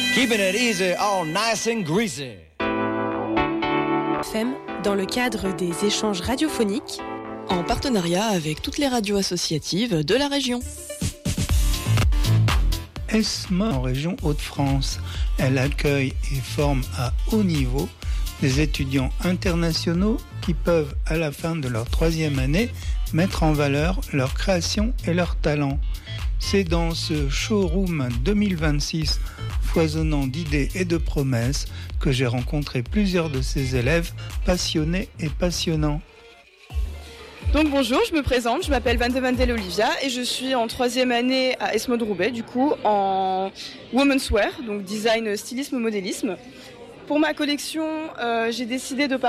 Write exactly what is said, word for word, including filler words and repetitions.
Keeping it easy, all nice and greasy. F M, dans le cadre des échanges radiophoniques, en partenariat avec toutes les radios associatives de la région. E S M A en région Hauts-de-France. Elle accueille et forme à haut niveau des étudiants internationaux qui peuvent, à la fin de leur troisième année, mettre en valeur leur création et leur talent. C'est dans ce showroom deux mille vingt-six, foisonnant d'idées et de promesses, que j'ai rencontré plusieurs de ces élèves passionnés et passionnants. Donc bonjour, je me présente, je m'appelle Van de Vandel Olivia et je suis en troisième année à E S M O de Roubaix, du coup en Women's Wear, donc design, stylisme, modélisme. Pour ma collection, euh, j'ai décidé de